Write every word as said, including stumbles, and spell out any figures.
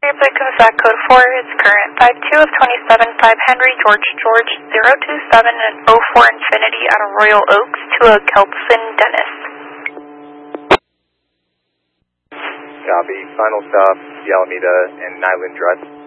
Republic of Zach Code four is current five two of twenty-seven, five Henry George George zero two seven and oh four Infinity out of Royal Oaks to a Kelson Dennis. Copy. Final stop, the Alameda and Nyland Drive.